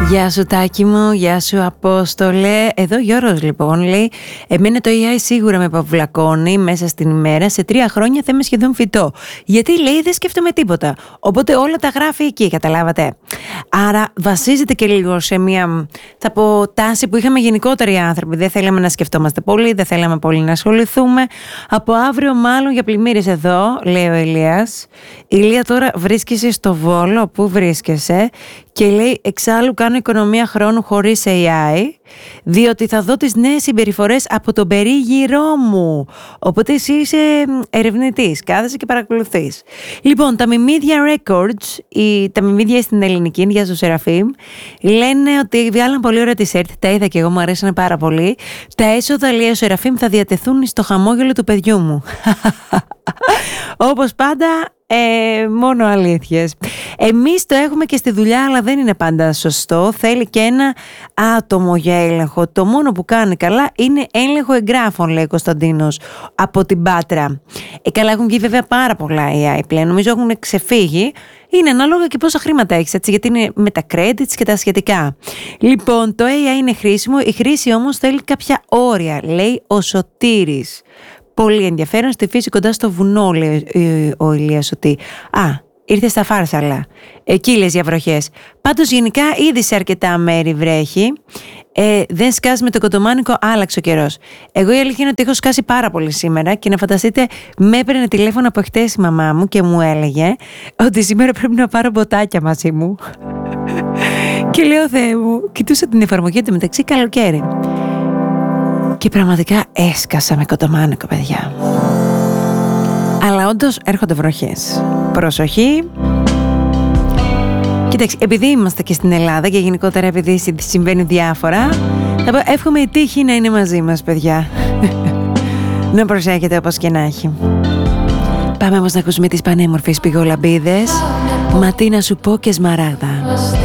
Γεια σου Τάκη μου, γεια σου Απόστολε. Εδώ Γιώργος λοιπόν λέει: εμένα το AI σίγουρα με παυλακώνει μέσα στην ημέρα. Σε 3 χρόνια θα είμαι σχεδόν φυτό. Γιατί λέει δεν σκέφτομαι τίποτα. Οπότε όλα τα γράφει εκεί, καταλάβατε. Άρα βασίζεται και λίγο σε μια, θα πω, τάση που είχαμε γενικότεροι άνθρωποι. Δεν θέλαμε να σκεφτόμαστε πολύ, δεν θέλαμε πολύ να ασχοληθούμε. Από αύριο μάλλον για πλημμύρες εδώ, λέει ο Ηλίας. Ηλία, τώρα βρίσκεσαι στο Βόλο, πού βρίσκεσαι? Και λέει: εξάλλου κάνω οικονομία χρόνου χωρίς AI, διότι θα δω τις νέες συμπεριφορές από τον περίγυρό μου. Οπότε εσύ είσαι ερευνητής, κάθεσαι και παρακολουθείς. Λοιπόν, τα Mimidia Records, τα Mimidia στην ελληνική, για τον Σεραφείμ, λένε ότι βγάλαν πολύ ωραία t-shirt, τα είδα και εγώ, μου αρέσανε πάρα πολύ. Τα έσοδα, λέει ο Σεραφείμ, θα διατεθούν στο χαμόγελο του παιδιού μου. Όπως πάντα, μόνο αλήθειες. Εμείς το έχουμε και στη δουλειά, αλλά δεν είναι πάντα σωστό. Θέλει και ένα άτομο για έλεγχο. Το μόνο που κάνει καλά είναι έλεγχο εγγράφων, λέει ο Κωνσταντίνος από την Πάτρα. Καλά, έχουν βγει βέβαια πάρα πολλά AI πλέον. Νομίζω έχουν ξεφύγει. Είναι ανάλογα και πόσα χρήματα έχεις, έτσι, γιατί είναι με τα credits και τα σχετικά. Λοιπόν, το AI είναι χρήσιμο. Η χρήση όμως θέλει κάποια όρια, λέει ο Σωτήρης. Πολύ ενδιαφέρον, στη φύση κοντά στο βουνό, λέει ο Ηλίας, ότι ήρθε στα Φάρσαλα. Εκεί λες για βροχές. Πάντως γενικά ήδη σε αρκετά μέρη βρέχει. Δεν σκάζει με το κοτομάνικο, άλλαξε ο καιρός. Εγώ η αλήθεια είναι ότι έχω σκάσει πάρα πολύ σήμερα και να φανταστείτε, με έπαιρνε τηλέφωνο από χτες η μαμά μου και μου έλεγε ότι σήμερα πρέπει να πάρω μποτάκια μαζί μου. Και λέω, Θεέ μου, κοιτούσα την εφαρμογή του μεταξύ καλοκαίρι. Και πραγματικά έσκασα με κοτομάνικο, παιδιά. Αλλά όντως έρχονται βροχές. Προσοχή. Κοίταξε, επειδή είμαστε και στην Ελλάδα και γενικότερα επειδή συμβαίνουν διάφορα, θα πω, εύχομαι η τύχη να είναι μαζί μας, παιδιά. Να προσέχετε όπως και να έχει. Πάμε όμως να ακούσουμε τις πανέμορφες πηγολαμπίδες. Μα τι να σου πω και Σμαράγδα.